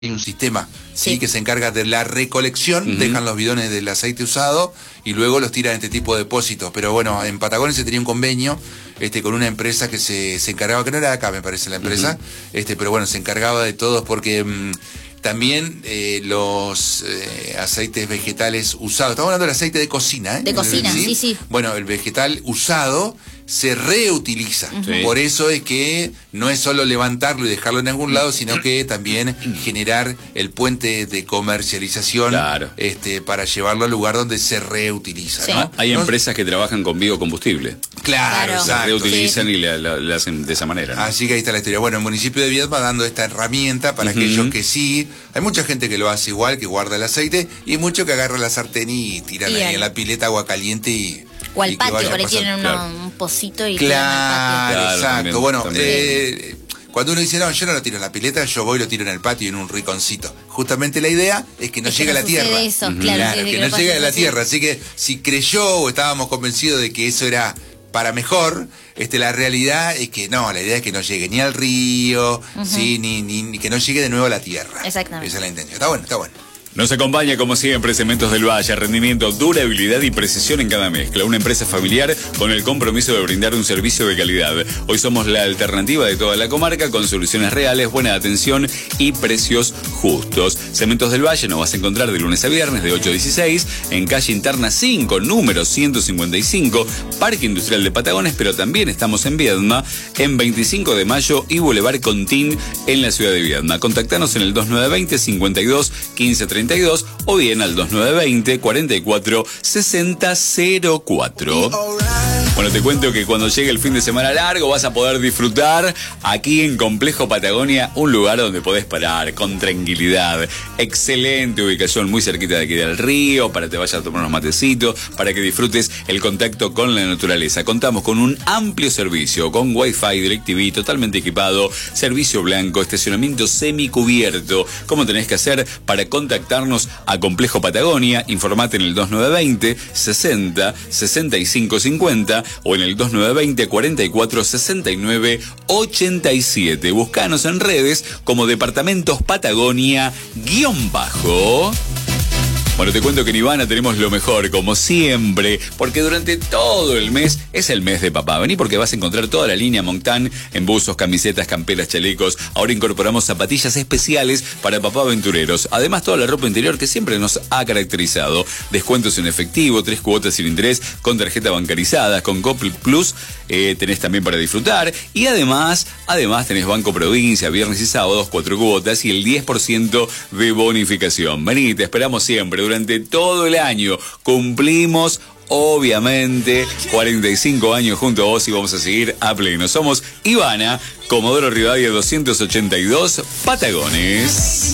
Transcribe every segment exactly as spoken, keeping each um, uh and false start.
Hay un sistema ¿sí? Sí. que se encarga de la recolección, uh-huh. dejan los bidones del aceite usado y luego los tiran en este tipo de depósitos. Pero bueno, en Patagones se tenía un convenio este, con una empresa que se, se encargaba, que no era de acá me parece la empresa, uh-huh. este, pero bueno, se encargaba de todos porque mmm, también eh, los eh, aceites vegetales usados, estamos hablando del aceite de cocina, ¿eh? De cocina, ¿Sí? sí, sí. Bueno, el vegetal usado se reutiliza. Uh-huh. Por eso es que no es solo levantarlo y dejarlo en algún lado, sino que también generar el puente de comercialización claro. este, para llevarlo al lugar donde se reutiliza. Sí. ¿no? Hay ¿No? empresas que trabajan con biocombustible. Claro, Claro. exacto. Reutilizan sí. y la, la, la hacen de esa manera, ¿no? Así que ahí está la historia. Bueno, el municipio de Viedma dando esta herramienta para uh-huh. aquellos que sí. Hay mucha gente que lo hace igual, que guarda el aceite, y mucho que agarra la sartén y tiran y ahí al... en la pileta agua caliente y... O al y patio, por ahí pasando. tienen uno, claro. un pocito y Claro, tiran al patio. Claro, exacto. también, bueno, también. Eh, cuando uno dice, no, yo no lo tiro en la pileta, yo voy y lo tiro en el patio en un riconcito. Justamente la idea es que no es llegue que a no la tierra. Eso, Uh-huh. claro, claro, sí, que, que no no llegue a la así. tierra. Así que si creyó o estábamos convencidos de que eso era para mejor, este, la realidad es que no, la idea es que no llegue ni al río, uh-huh. sí, ni, ni, ni que no llegue de nuevo a la tierra. Exactamente. Esa es la intención. Está bueno, está bueno. Nos acompaña, como siempre, Cementos del Valle, rendimiento, durabilidad y precisión en cada mezcla. Una empresa familiar con el compromiso de brindar un servicio de calidad. Hoy somos la alternativa de toda la comarca con soluciones reales, buena atención y precios justos. Cementos del Valle nos vas a encontrar de lunes a viernes de ocho a dieciséis en calle Interna cinco, número ciento cincuenta y cinco, Parque Industrial de Patagones, pero también estamos en Viedma, en veinticinco de mayo y Boulevard Contín en la ciudad de Viedma. Contactanos en el dos nueve dos cero, cincuenta y dos, quince treinta y dos o bien al dos nueve dos cero, cuarenta y cuatro, sesenta cero cuatro. Bueno, te cuento que cuando llegue el fin de semana largo vas a poder disfrutar aquí en Complejo Patagonia, un lugar donde podés parar con tranquilidad. Excelente ubicación, muy cerquita de aquí del río, para que te vayas a tomar unos matecitos, para que disfrutes el contacto con la naturaleza. Contamos con un amplio servicio, con Wi-Fi, DirecTV, totalmente equipado, servicio blanco, estacionamiento semicubierto. ¿Cómo tenés que hacer para contactarnos a Complejo Patagonia? Informate en el dos nueve dos cero, sesenta, sesenta y cinco cincuenta o en el dos nueve dos cero, cuarenta y cuatro, sesenta y nueve, ochenta y siete. Buscanos en redes como Departamentos Patagonia guión bajo. Bueno, te cuento que en Ivana tenemos lo mejor, como siempre, porque durante todo el mes es el mes de papá. Vení porque vas a encontrar toda la línea Moncton en buzos, camisetas, camperas, chalecos. Ahora incorporamos zapatillas especiales para papá aventureros. Además, toda la ropa interior que siempre nos ha caracterizado. Descuentos en efectivo, tres cuotas sin interés, con tarjeta bancarizada, con Coppel Plus, eh, tenés también para disfrutar. Y además, además tenés Banco Provincia, viernes y sábados, cuatro cuotas y el diez por ciento de bonificación. Vení, te esperamos siempre. Durante todo el año cumplimos, obviamente, cuarenta y cinco años junto a vos y vamos a seguir a pleno. Somos Ivana, Comodoro Rivadavia doscientos ochenta y dos, Patagones.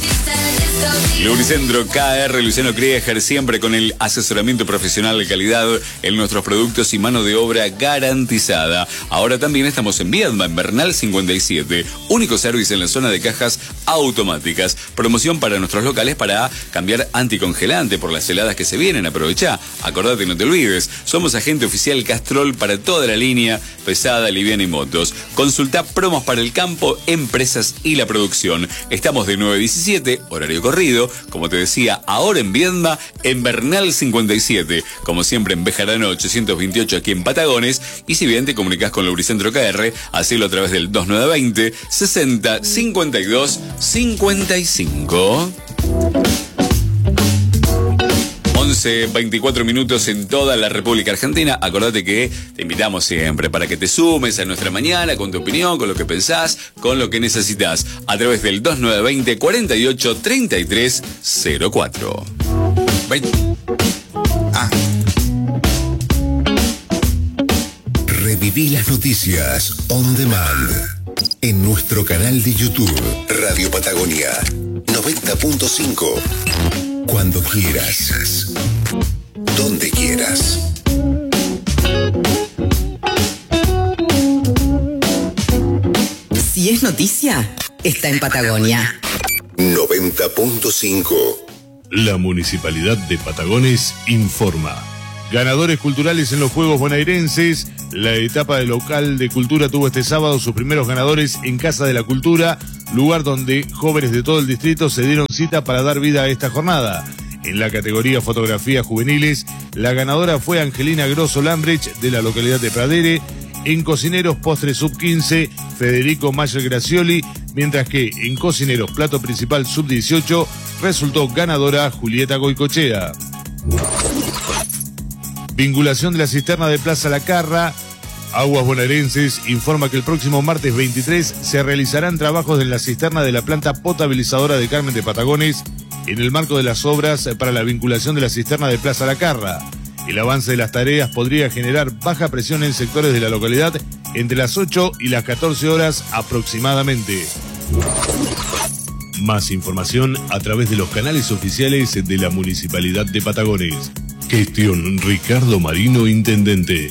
Lubricentro K R Luciano Krieger, siempre con el asesoramiento profesional de calidad en nuestros productos y mano de obra garantizada. Ahora también estamos en Viedma, en Bernal cincuenta y siete. Único servicio en la zona de cajas automáticas. Promoción para nuestros locales para cambiar anticongelante por las heladas que se vienen. Aprovechá, acordate, no te olvides. Somos agente oficial Castrol para toda la línea pesada, liviana y motos. Consulta promos para el campo, empresas y la producción. Estamos de nueve a diecisiete, horario corrido, como te decía, ahora en Viedma, en Bernal cincuenta y siete, como siempre en Bejarano ochocientos veintiocho aquí en Patagones, y si bien te comunicas con Lubricentro K R, hacelo a través del dos nueve dos cero, sesenta, cincuenta y dos, cincuenta y cinco. once, veinticuatro minutos en toda la República Argentina. Acordate que te invitamos siempre para que te sumes a nuestra mañana con tu opinión, con lo que pensás, con lo que necesitas, a través del dos nueve dos cero, cuarenta y ocho, treinta y tres cero cuatro. veinte. Ah. Reviví las noticias on demand en nuestro canal de YouTube Radio Patagonia noventa punto cinco. Cuando quieras, donde quieras. Si es noticia, está en Patagonia noventa punto cinco. La Municipalidad de Patagones informa. Ganadores culturales en los Juegos Bonaerenses. La etapa de local de cultura tuvo este sábado sus primeros ganadores en Casa de la Cultura, lugar donde jóvenes de todo el distrito se dieron cita para dar vida a esta jornada. En la categoría fotografías juveniles, la ganadora fue Angelina Grosso Lambrecht de la localidad de Pradere. En cocineros postre sub quince, Federico Mayer Gracioli, mientras que en cocineros plato principal sub dieciocho resultó ganadora Julieta Goicochea. Vinculación de la cisterna de Plaza La Carra. Aguas Bonaerenses informa que el próximo martes veintitrés se realizarán trabajos en la cisterna de la planta potabilizadora de Carmen de Patagones en el marco de las obras para la vinculación de la cisterna de Plaza La Carra. El avance de las tareas podría generar baja presión en sectores de la localidad entre las ocho y las catorce horas aproximadamente. Más información a través de los canales oficiales de la Municipalidad de Patagones. Gestión Ricardo Marino, Intendente.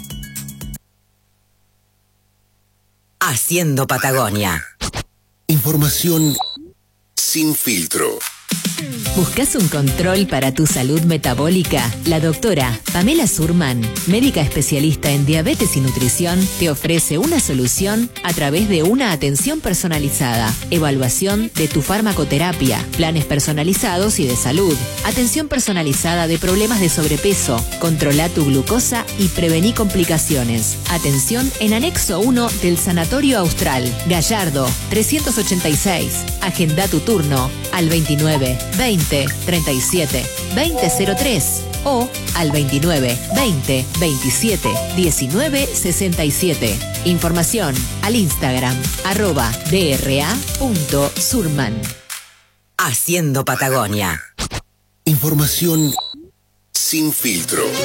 Haciendo Patagonia. Información sin filtro. ¿Buscas un control para tu salud metabólica? La doctora Pamela Surman, médica especialista en diabetes y nutrición, te ofrece una solución a través de una atención personalizada, evaluación de tu farmacoterapia, planes personalizados y de salud, atención personalizada de problemas de sobrepeso, controla tu glucosa y prevení complicaciones. Atención en anexo uno del Sanatorio Austral, Gallardo, trescientos ochenta y seis. Agenda tu turno al veintinueve veinte treinta y siete veinte cero tres o al veintinueve veinte veintisiete diecinueve sesenta y siete. Información al Instagram arroba dra.surman. Haciendo Patagonia. Información sin filtro.